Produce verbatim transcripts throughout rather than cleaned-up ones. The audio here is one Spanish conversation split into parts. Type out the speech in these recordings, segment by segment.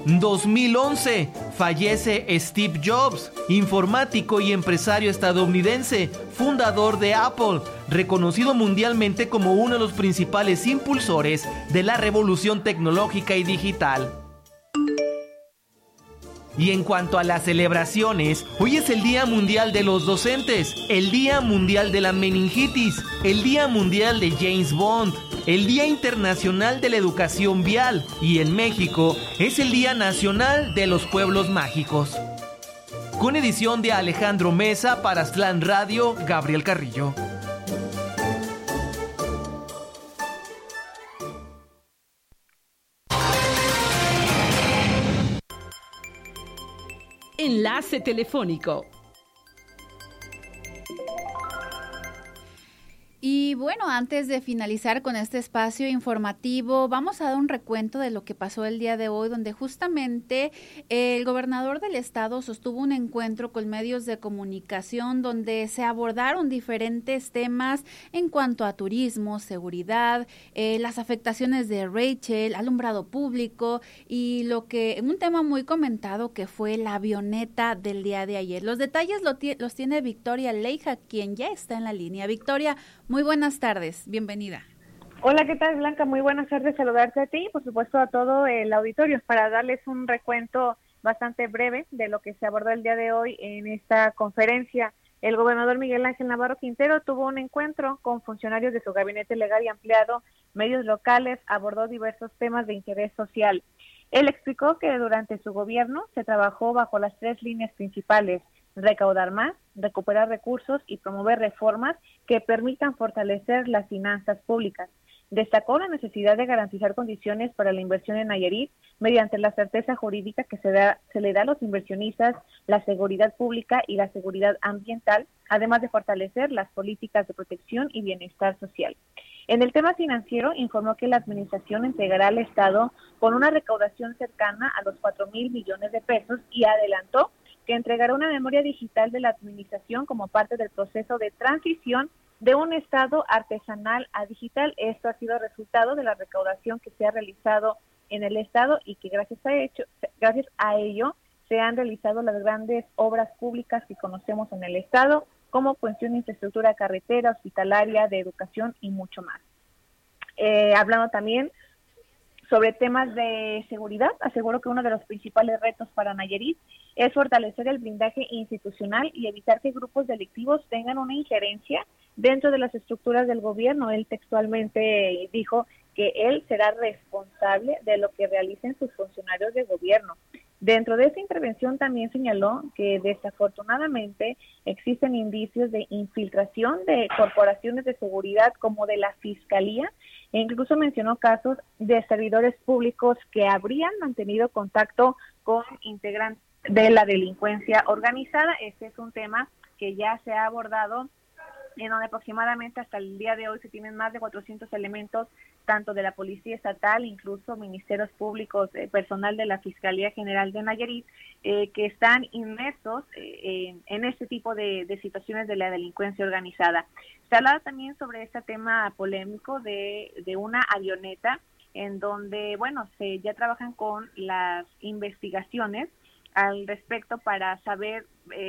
dos mil once, fallece Steve Jobs, informático y empresario estadounidense, fundador de Apple, reconocido mundialmente como uno de los principales impulsores de la revolución tecnológica y digital. Y en cuanto a las celebraciones, hoy es el Día Mundial de los Docentes, el Día Mundial de la Meningitis, el Día Mundial de James Bond, el Día Internacional de la Educación Vial y en México es el Día Nacional de los Pueblos Mágicos. Con edición de Alejandro Mesa para Aztlán Radio, Gabriel Carrillo. Enlace telefónico. Y bueno, antes de finalizar con este espacio informativo, vamos a dar un recuento de lo que pasó el día de hoy, donde justamente el gobernador del estado sostuvo un encuentro con medios de comunicación donde se abordaron diferentes temas en cuanto a turismo, seguridad, eh, las afectaciones de Rachel, alumbrado público y lo que un tema muy comentado que fue la avioneta del día de ayer. Los detalles lo t- los tiene Victoria Leija, quien ya está en la línea. Victoria, muy buenas tardes, bienvenida. Hola, ¿qué tal, Blanca? Muy buenas tardes, saludarte a ti y por supuesto a todo el auditorio para darles un recuento bastante breve de lo que se abordó el día de hoy en esta conferencia. El gobernador Miguel Ángel Navarro Quintero tuvo un encuentro con funcionarios de su gabinete legal y ampliado, medios locales, abordó diversos temas de interés social. Él explicó que durante su gobierno se trabajó bajo las tres líneas principales: recaudar más, recuperar recursos y promover reformas que permitan fortalecer las finanzas públicas. Destacó la necesidad de garantizar condiciones para la inversión en Nayarit mediante la certeza jurídica que se, da, se le da a los inversionistas, la seguridad pública y la seguridad ambiental, además de fortalecer las políticas de protección y bienestar social. En el tema financiero, informó que la administración entregará al Estado con una recaudación cercana a los cuatro mil millones de pesos y adelantó que entregará una memoria digital de la administración como parte del proceso de transición de un estado artesanal a digital. Esto ha sido resultado de la recaudación que se ha realizado en el estado y que gracias a, hecho, gracias a ello se han realizado las grandes obras públicas que conocemos en el estado, como cuestión de infraestructura carretera, hospitalaria, de educación y mucho más. Eh, hablando también sobre temas de seguridad, aseguró que uno de los principales retos para Nayarit es fortalecer el blindaje institucional y evitar que grupos delictivos tengan una injerencia dentro de las estructuras del gobierno. Él textualmente dijo que él será responsable de lo que realicen sus funcionarios de gobierno. Dentro de esta intervención también señaló que desafortunadamente existen indicios de infiltración de corporaciones de seguridad como de la Fiscalía, e incluso mencionó casos de servidores públicos que habrían mantenido contacto con integrantes de la delincuencia organizada. Este es un tema que ya se ha abordado, en donde aproximadamente hasta el día de hoy se tienen más de cuatrocientos elementos, tanto de la Policía Estatal, incluso ministerios públicos, eh, personal de la Fiscalía General de Nayarit, eh, que están inmersos eh, en, en este tipo de, de situaciones de la delincuencia organizada. Se hablaba también sobre este tema polémico de, de una avioneta, en donde, bueno, se ya trabajan con las investigaciones al respecto para saber,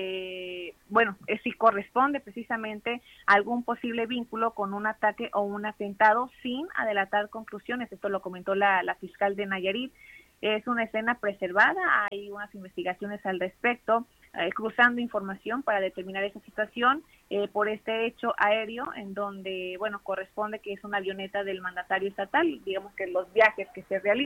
eh, bueno, eh, si corresponde precisamente algún posible vínculo con un ataque o un atentado, sin adelantar conclusiones. Esto lo comentó la, la fiscal de Nayarit. Es una escena preservada, hay unas investigaciones al respecto, eh, cruzando información para determinar esa situación eh, por este hecho aéreo, en donde, bueno, corresponde que es una avioneta del mandatario estatal, digamos que los viajes que se realizan.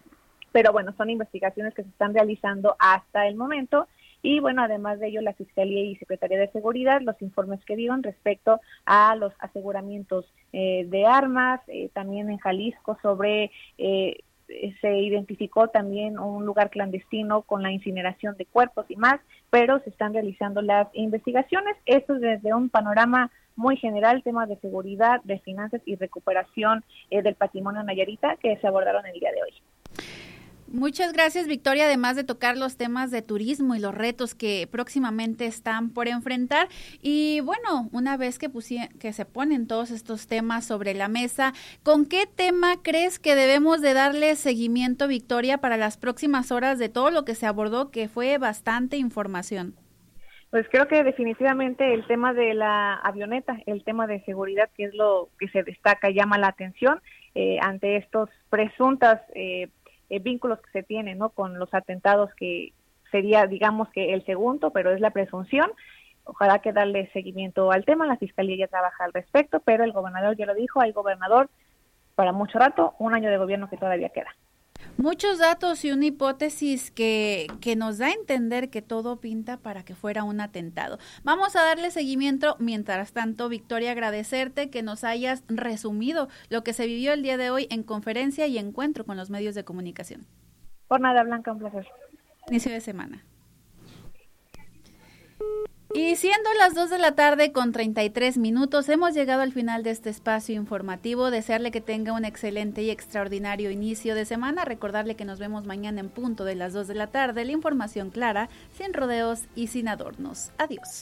Pero bueno, son investigaciones que se están realizando hasta el momento y bueno, además de ello la Fiscalía y Secretaría de Seguridad, los informes que dieron respecto a los aseguramientos eh, de armas, eh, también en Jalisco sobre, eh, se identificó también un lugar clandestino con la incineración de cuerpos y más, pero se están realizando las investigaciones. Esto es desde un panorama muy general, temas de seguridad, de finanzas y recuperación eh, del patrimonio nayarita que se abordaron el día de hoy. Muchas gracias, Victoria, además de tocar los temas de turismo y los retos que próximamente están por enfrentar. Y bueno, una vez que, pusie- que se ponen todos estos temas sobre la mesa, ¿con qué tema crees que debemos de darle seguimiento, Victoria, para las próximas horas de todo lo que se abordó, que fue bastante información? Pues creo que definitivamente el tema de la avioneta, el tema de seguridad, que es lo que se destaca, llama la atención eh, ante estos presuntas eh, eh, vínculos que se tienen, ¿no?, con los atentados, que sería, digamos, que el segundo, pero es la presunción. Ojalá que darle seguimiento al tema, la Fiscalía ya trabaja al respecto, pero el gobernador ya lo dijo, hay gobernador para mucho rato, un año de gobierno que todavía queda. Muchos datos y una hipótesis que, que nos da a entender que todo pinta para que fuera un atentado. Vamos a darle seguimiento. Mientras tanto, Victoria, agradecerte que nos hayas resumido lo que se vivió el día de hoy en conferencia y encuentro con los medios de comunicación. Por nada, Blanca, un placer. Inicio de semana. Y siendo las dos de la tarde con treinta y tres minutos, hemos llegado al final de este espacio informativo. Desearle que tenga un excelente y extraordinario inicio de semana. Recordarle que nos vemos mañana en punto de las dos de la tarde. La información clara, sin rodeos y sin adornos. Adiós.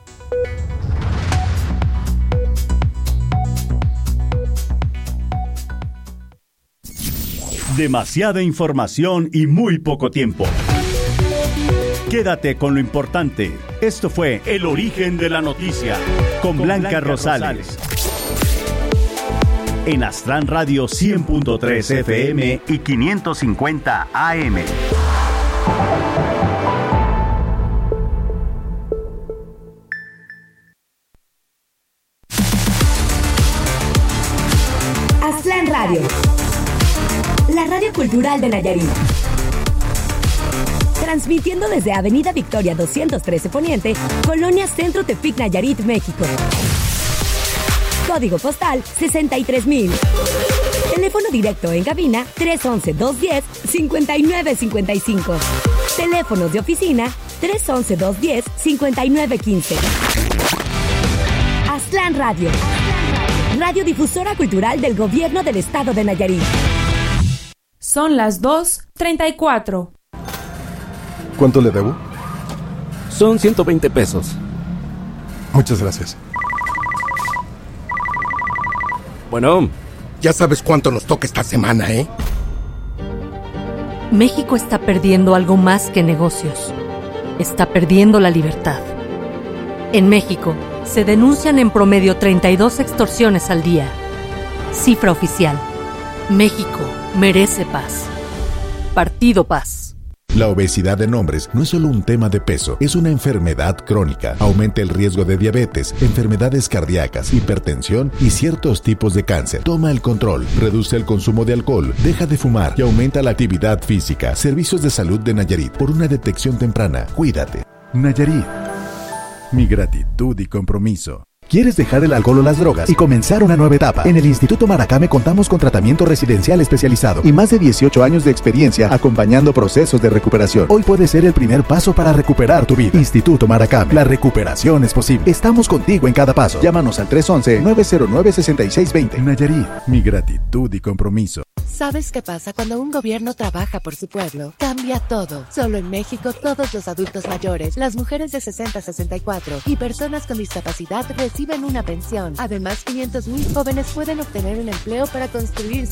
Demasiada información y muy poco tiempo. Quédate con lo importante. Esto fue El Origen de la Noticia con, con Blanca, Blanca Rosales. Rosales. En Astran Radio cien punto tres F M y quinientos cincuenta A M. Astran Radio, la radio cultural de Nayarit. Transmitiendo desde Avenida Victoria doscientos trece Poniente, Colonia Centro Tepic, Nayarit, México. Código postal sesenta y tres mil. Teléfono directo en cabina tres once, dos diez, cincuenta y nueve cincuenta y cinco. Teléfonos de oficina tres once, dos diez, cincuenta y nueve quince. Astlan Radio. Radiodifusora cultural del Gobierno del Estado de Nayarit. Son las dos treinta y cuatro. ¿Cuánto le debo? Son ciento veinte pesos. Muchas gracias. Bueno. Ya sabes cuánto nos toca esta semana, ¿eh? México está perdiendo algo más que negocios. Está perdiendo la libertad. En México, se denuncian en promedio treinta y dos extorsiones al día. Cifra oficial. México merece paz. Partido Paz. La obesidad en hombres no es solo un tema de peso, es una enfermedad crónica. Aumenta el riesgo de diabetes, enfermedades cardíacas, hipertensión y ciertos tipos de cáncer. Toma el control, reduce el consumo de alcohol, deja de fumar y aumenta la actividad física. Servicios de Salud de Nayarit. Por una detección temprana, cuídate. Nayarit. Mi gratitud y compromiso. ¿Quieres dejar el alcohol o las drogas y comenzar una nueva etapa? En el Instituto Maracame contamos con tratamiento residencial especializado y más de dieciocho años de experiencia acompañando procesos de recuperación. Hoy puede ser el primer paso para recuperar tu vida. Instituto Maracame, la recuperación es posible. Estamos contigo en cada paso. Llámanos al tres once, nueve cero nueve, seis seis dos cero. Nayarit, mi gratitud y compromiso. ¿Sabes qué pasa cuando un gobierno trabaja por su pueblo? Cambia todo. Solo en México, todos los adultos mayores, las mujeres de sesenta a sesenta y cuatro y personas con discapacidad reciben una pensión. Además, quinientos mil jóvenes pueden obtener un empleo para construir su